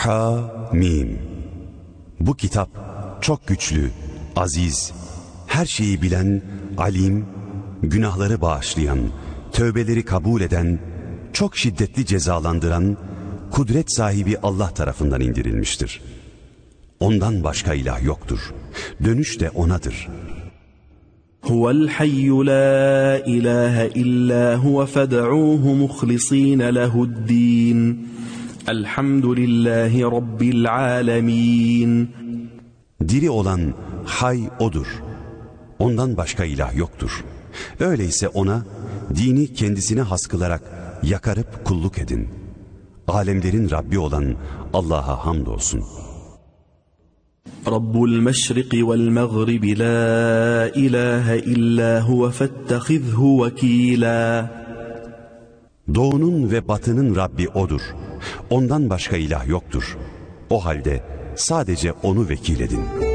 Ha-Mim. Bu kitap çok güçlü, aziz, her şeyi bilen, alim, günahları bağışlayan, tövbeleri kabul eden, çok şiddetli cezalandıran, kudret sahibi Allah tarafından indirilmiştir. Ondan başka ilah yoktur. Dönüş de O'nadır. Huvel hayyu la ilahe illa huve fed'uhu muhlisîne lehu'd-dîn. Elhamdülillahi Rabbil âlemîn. Diri olan Hay O'dur. Ondan başka ilah yoktur. Öyleyse O'na dini kendisine has kılarak yakarıp kulluk edin. Alemlerin Rabbi olan Allah'a hamdolsun. Rabbul meşriki vel mağribi la ilahe illa huve fettehizhu vekîlâ. Doğunun ve batının Rabbi O'dur. Ondan başka ilah yoktur. O halde sadece O'nu vekil edin.